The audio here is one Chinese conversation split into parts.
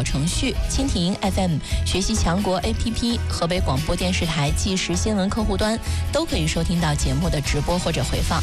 程序、蜻蜓 FM、学习强国 APP、河北广播电视台即时新闻客户端都可以收听到节目的直播或者回放。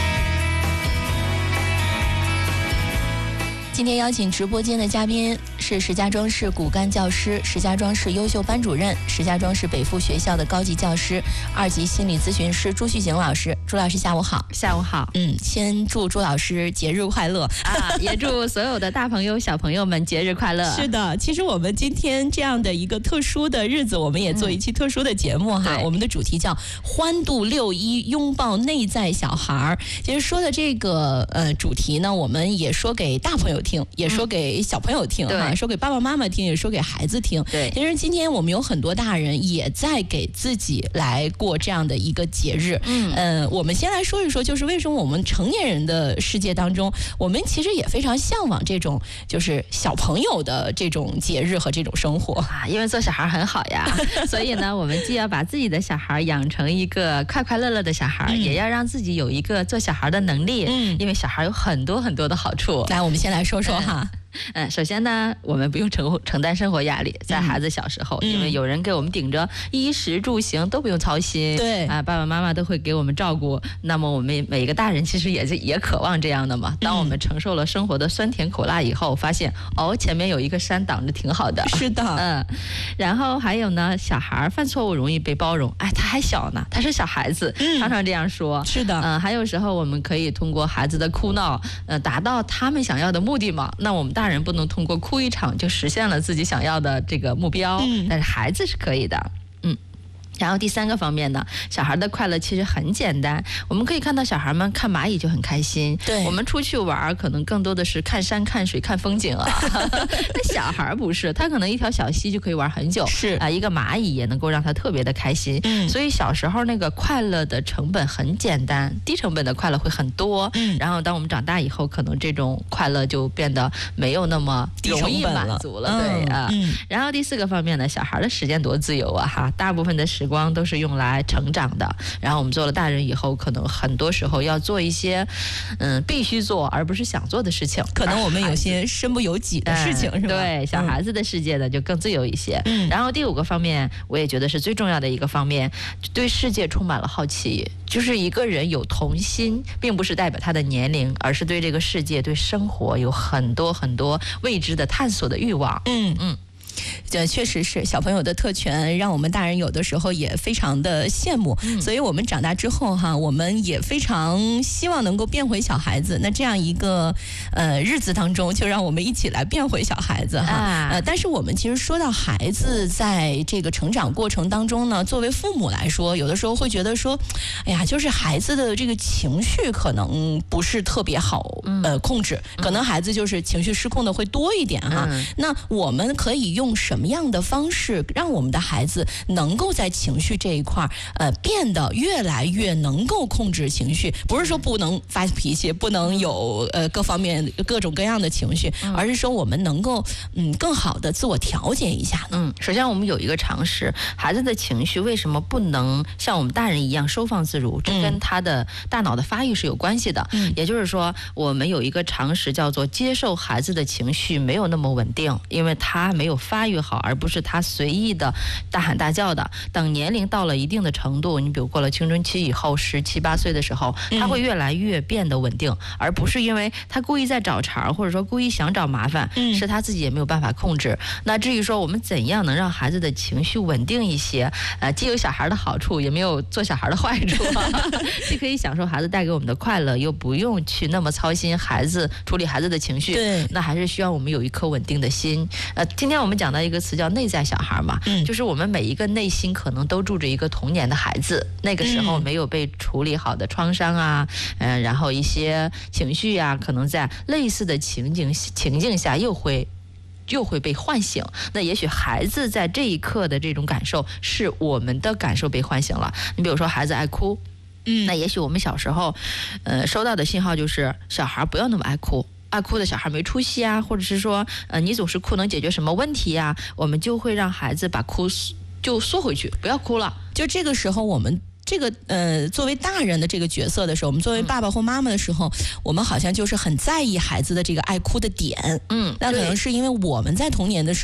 今天邀请直播间的嘉宾是石家庄市骨干教师、石家庄市优秀班主任、石家庄市北附学校的高级教师、2级心理咨询师朱旭景老师。朱老师下午好。 下午好。 先祝朱老师节日快乐啊！也祝所有的大朋友小朋友们节日快乐。 是的，其实我们今天这样的一个特殊的日子，我们也做一期特殊的节目哈。我们的主题叫欢度6·1，拥抱内在小孩。其实说的这个主题呢，我们也说给大朋友听，也说给小朋友听哈，说给爸爸妈妈听，也说给孩子听。 对， 其实今天我们有很多大人也在给自己来过这样的一个节日。我们先来说一说，就是为什么我们成年人的世界当中，我们其实也非常向往这种就是小朋友的这种节日和这种生活啊。因为做小孩很好呀，所以呢，我们既要把自己的小孩养成一个快快乐乐的小孩，也要让自己有一个做小孩的能力。因为小孩有很多很多的好处。 来，我们先来说说哈。 首先呢，我们不用承担生活压力，在孩子小时候，因为有人给我们顶着衣食住行都不用操心， 对啊，爸爸妈妈都会给我们照顾。那么我们每一个大人其实也渴望这样的嘛。当我们承受了生活的酸甜苦辣以后，发现前面有一个山挡着挺好的。 是的， 然后还有呢，小孩犯错误容易被包容，他还小呢，他是小孩子，常常这样说。 是的， 还有时候我们可以通过孩子的哭闹，达到他们想要的目的嘛。那我们大人不能通过哭一场就实现了自己想要的这个目标，但是孩子是可以的。然后第三个方面呢，小孩的快乐其实很简单，我们可以看到小孩们看蚂蚁就很开心。 对， 我们出去玩可能更多的是看山看水看风景啊。那小孩不是，他可能一条小溪就可以玩很久， 是啊，一个蚂蚁也能够让他特别的开心。所以小时候那个快乐的成本很简单，低成本的快乐会很多。然后当我们长大以后，可能这种快乐就变得没有那么容易满足了。对啊。然后第四个方面呢，小孩的时间多自由啊哈，大部分的时光都是用来成长的。然后我们做了大人以后，可能很多时候要做一些必须做而不是想做的事情， 可能我们有些身不由己的事情，是吧？ 对，小孩子的世界呢就更自由一些。然后第5个方面，我也觉得是最重要的一个方面，对世界充满了好奇。就是一个人有童心，并不是代表他的年龄，而是对这个世界、对生活有很多很多未知的探索的欲望。 这确实是小朋友的特权，让我们大人有的时候也非常的羡慕。所以我们长大之后哈，我们也非常希望能够变回小孩子。那这样一个日子当中，就让我们一起来变回小孩子哈。但是我们其实说到孩子在这个成长过程当中呢，作为父母来说，有的时候会觉得说，哎呀，就是孩子的这个情绪可能不是特别好控制，可能孩子就是情绪失控的会多一点哈。那我们可以用什么样的方式让我们的孩子能够在情绪这一块变得越来越能够控制情绪？不是说不能发脾气，不能有各方面各种各样的情绪，而是说我们能够更好的自我调节一下呢？ 首先我们有一个常识，孩子的情绪为什么不能像我们大人一样收放自如？这跟他的大脑的发育是有关系的。也就是说，我们有一个常识叫做接受孩子的情绪没有那么稳定，因为他没有发育好，而不是他随意的大喊大叫的。等年龄到了一定的程度，你比如过了青春期以后，17、18岁的时候，他会越来越变得稳定，而不是因为他故意在找茬，或者说故意想找麻烦，是他自己也没有办法控制。那至于说我们怎样能让孩子的情绪稳定一些，既有小孩的好处，也没有做小孩的坏处，既可以享受孩子带给我们的快乐，又不用去那么操心孩子处理孩子的情绪。 对， 那还是需要我们有一颗稳定的心。今天我们讲到一个词叫内在小孩嘛，就是我们每一个内心可能都住着一个童年的孩子，那个时候没有被处理好的创伤啊，然后一些情绪啊，可能在类似的情境下又会被唤醒。那也许孩子在这一刻的这种感受是我们的感受被唤醒了。你比如说孩子爱哭，那也许我们小时候收到的信号就是小孩不要那么爱哭，爱哭的小孩没出息啊，或者是说你总是哭能解决什么问题啊，我们就会让孩子把哭就缩回去，不要哭了。 就这个时候我们这个作为大人的这个角色的时候，我们作为爸爸或妈妈的时候，我们好像就是很在意孩子的这个爱哭的点。那可能是因为我们在童年的时候